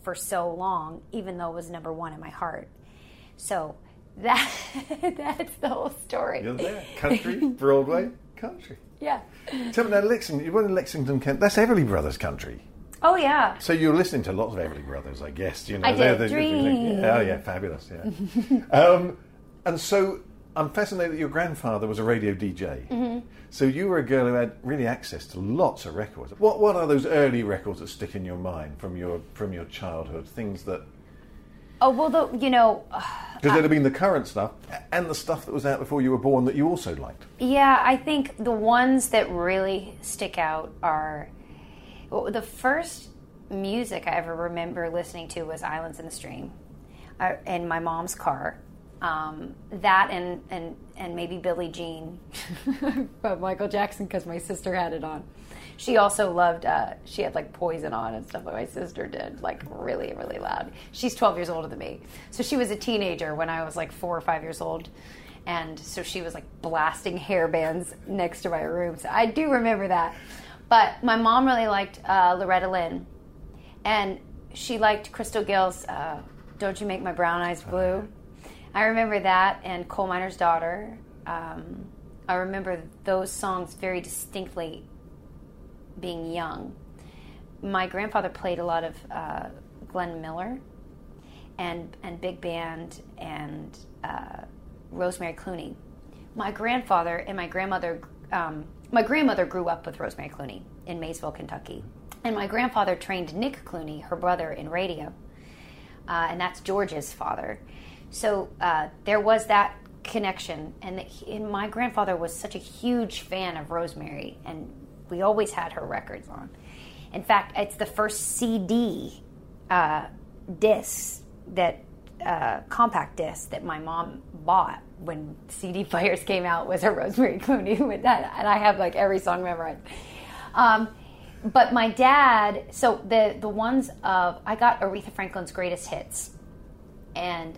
for so long, even though it was number one in my heart. So that's the whole story. You're there. Country, Broadway, country. Yeah. Tell me now, Lexington, you were in Lexington, Kent. That's Everly Brothers country. Oh, yeah. So you were listening to lots of Everly Brothers, I guess. You know, I did. Dream. Oh, yeah, fabulous, yeah. And so I'm fascinated that your grandfather was a radio DJ. Mm-hmm. So you were a girl who had really access to lots of records. What are those early records that stick in your mind from your childhood? Things that... Oh, well, because there'd have been the current stuff and the stuff that was out before you were born that you also liked. Yeah, I think the ones that really stick out are... Well, the first music I ever remember listening to was Islands in the Stream in my mom's car. That and maybe Billie Jean by Michael Jackson, because my sister had it on. She also loved, she had like Poison on and stuff like my sister did, like really, really loud. She's 12 years older than me. So she was a teenager when I was like 4 or 5 years old. And so she was like blasting hair bands next to my room. So I do remember that. But my mom really liked Loretta Lynn. And she liked Crystal Gill's Don't You Make My Brown Eyes Blue. I remember that, and Coal Miner's Daughter. I remember those songs very distinctly being young. My grandfather played a lot of Glenn Miller and big band and Rosemary Clooney. My grandfather and my grandmother grew up with Rosemary Clooney in Maysville, Kentucky. And my grandfather trained Nick Clooney, her brother, in radio. And that's George's father. So there was that connection. And my grandfather was such a huge fan of Rosemary, and we always had her records on. In fact, it's the first CD disc compact disc that my mom bought when CD players came out was a Rosemary Clooney with that, and I have like every song memorized. But my dad, so the ones of, I got Aretha Franklin's Greatest Hits, and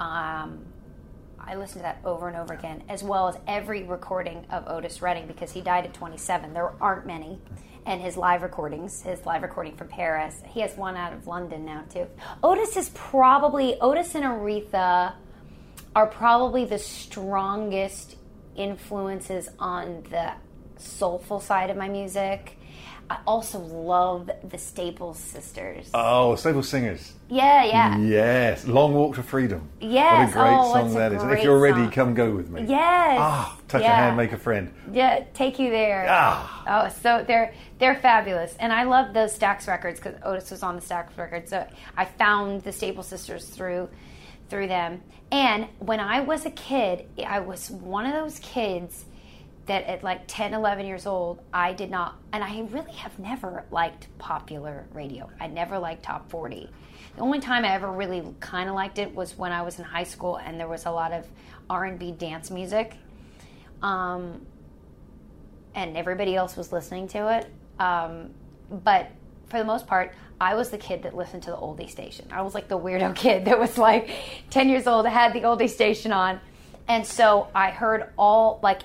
I listened to that over and over again, as well as every recording of Otis Redding, because he died at 27. There aren't many. And his live recording from Paris. He has one out of London now, too. Otis and Aretha are probably the strongest influences on the soulful side of my music. I also love the Staples Sisters. Oh, Staples Singers. Yeah. Yes. Long Walk to Freedom. Yes. What a great song that is. And if you're ready, come go with me. Yes. Touch a hand, make a friend. Yeah, Take You There. Oh, so they're fabulous. And I love those Stax records because Otis was on the Stax records. So I found the Staples Sisters through them. And when I was a kid, I was one of those kids that at like 10, 11 years old, I did not, and I really have never liked popular radio. I never liked top 40. The only time I ever really kind of liked it was when I was in high school and there was a lot of R&B dance music. And everybody else was listening to it. But for the most part, I was the kid that listened to the oldie station. I was like the weirdo kid that was like 10 years old, had the oldie station on. And so I heard all, like,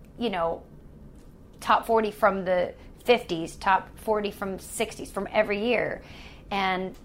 top 40 from the 50s, top 40 from 60s, from every year. And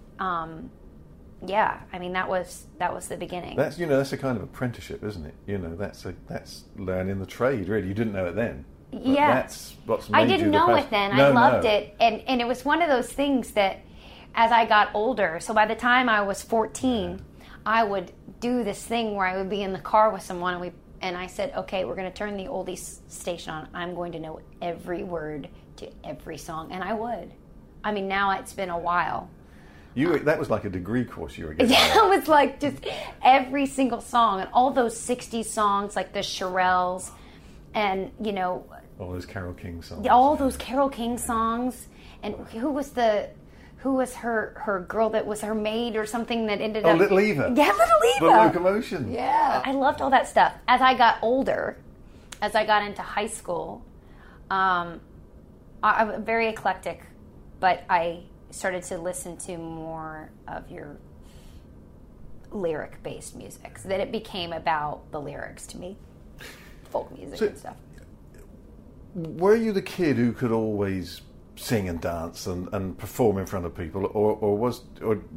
that was the beginning. That's a kind of apprenticeship, isn't it? That's learning the trade, really. You didn't know it then. Yeah. That's what's made I didn't know it then. I loved it. And it was one of those things that as I got older, so by the time I was 14, I would do this thing where I would be in the car with someone and I said, okay, we're going to turn the oldies station on. I'm going to know every word to every song. And I would. I mean, now it's been a while. That was like a degree course you were getting. Yeah, it was like just every single song. And all those 60s songs, like the Shirelles and, all those Carole King songs. All those Carole King songs. And who was her girl that was her maid or something that ended up... Little Eva. Yeah, Little Eva. The Locomotion. Yeah. I loved all that stuff. As I got older, as I got into high school, I'm very eclectic, but I started to listen to more of your lyric-based music, so that it became about the lyrics to me. Folk music and stuff. Were you the kid who could always sing and dance and perform in front of people, or